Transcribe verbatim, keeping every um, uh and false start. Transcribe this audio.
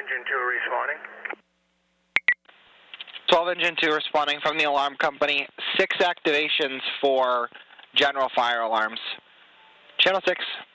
Engine two responding. twelve Engine two responding from the alarm company. Six activations for general fire alarms. Channel six.